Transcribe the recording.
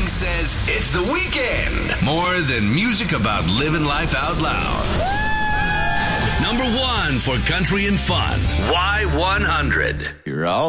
says it's the weekend. More than music about living life out loud. Number 1 for country and fun. Y100. You're all